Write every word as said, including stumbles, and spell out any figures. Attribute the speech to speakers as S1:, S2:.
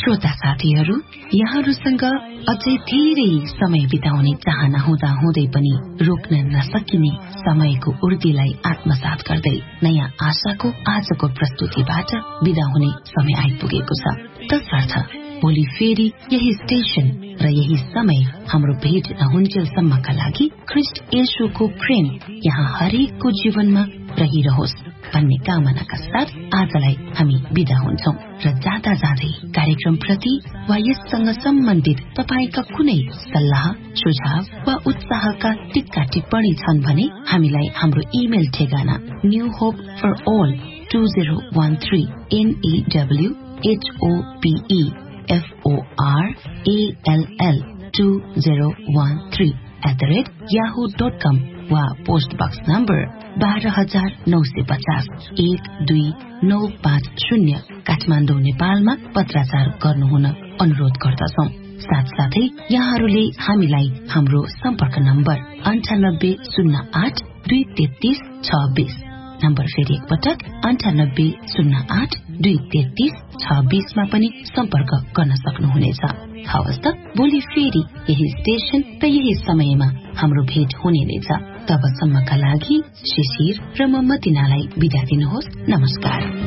S1: श्रोता साथीहरू, यहाँहरूसँग अझै धेरै समय बिताउने चाहना हुँदा हुँदै पनि रोक्न नसकिने समयको उर्दीलाई आत्मसात गर्दै नयाँ आशाको आजको प्रस्तुतिबाट बिदा हुने समय आइपुगेको छ। तसर्थ भोलि फेरि यही स्टेशन र यही समय हाम्रो भेट नहुन्जेलसम्मका लागि ख्रीष्ट येशूको प्रेम यहाँ हरेकको जीवनमा रहिरहोस् भन्ने कामनाका साथ आजलाई हामी बिदा हुन्छौं र जाँदा जाँदै कार्यक्रम प्रति वा यससँग सम्बन्धित तपाईका कुनै सल्लाह, सुझाव वा उत्साहका टिक्का टिप्पणी छन् भने हामीलाई हाम्रो इमेल ठेगाना new hope for all two zero one three N E W H O P E F O R A L L two zero one three at the rate Yahoo dot कम वा post box number बाह्र हजार नौ सय पचास एक दुई नौ पाँच शून्य काठमाडौँ नेपालमा पत्राचार गर्नुहुन अनुरोध गर्दछौं। साथसाथै यहाँहरूले हामीलाई हाम्रो सम्पर्क नम्बर अन्ठानब्बे शून्य आठ दुई तेत्तीस छ बीस नम्बर फेरि एकपटक अन्ठानब्बे शून्य आठ दुई तेत्तीस छ बीसमा पनि सम्पर्क गर्न सक्नुहुनेछ। हवस् त, भोलि फेरि यही स्टेशन र यही समयमा हाम्रो भेट हुने नै छ। तबसम्मका लागि शिशिर र म मतिनालाई बिदा दिनुहोस्। नमस्कार।